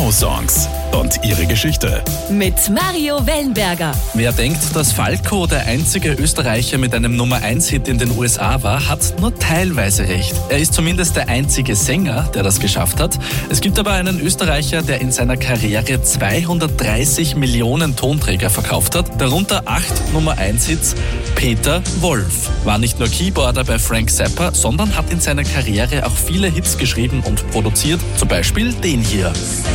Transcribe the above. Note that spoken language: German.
Live-Radio-Songs und ihre Geschichte. Mit Mario Wellenberger. Wer denkt, dass Falco der einzige Österreicher mit einem Nummer-1-Hit in den USA war, hat nur teilweise recht. Er ist zumindest der einzige Sänger, der das geschafft hat. Es gibt aber einen Österreicher, der in seiner Karriere 230 Millionen Tonträger verkauft hat, darunter 8 Nummer-1-Hits. Peter Wolf war nicht nur Keyboarder bei Frank Zappa, sondern hat in seiner Karriere auch viele Hits geschrieben und produziert, zum Beispiel den hier.